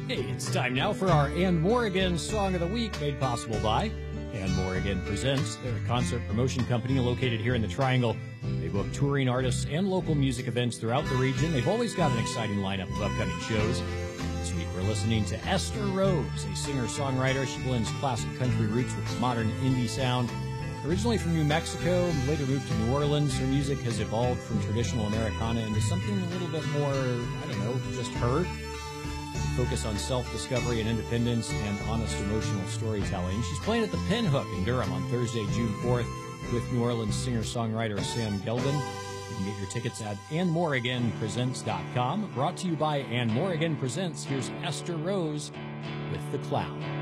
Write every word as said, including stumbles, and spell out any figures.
Hey, it's time now for our And Morrigan Song of the Week, made possible by And Morrigan Presents. They're a concert promotion company located here in the Triangle. They book touring artists and local music events throughout the region. They've always got an exciting lineup of upcoming shows. This week we're listening to Esther Rose, a singer-songwriter. She blends classic country roots with modern indie sound. Originally from New Mexico, later moved to New Orleans, her music has evolved from traditional Americana into something a little bit more, I don't know, just her. Focus on self-discovery and independence and honest emotional storytelling. She's playing at the Pinhook in Durham on Thursday, June fourth with New Orleans singer-songwriter Sam Gelden. You can get your tickets at and morrigan presents dot com. Brought to you by And Morrigan Presents. Here's Esther Rose with The Clown.